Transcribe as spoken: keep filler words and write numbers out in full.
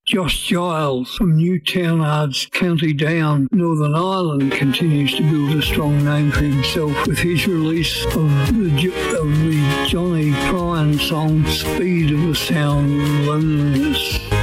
Josh Giles from Newtownards, County Down, Northern Ireland, continues to build a strong name for himself with his release of the, of the Johnny Prine song Speed of the Sound of Loneliness.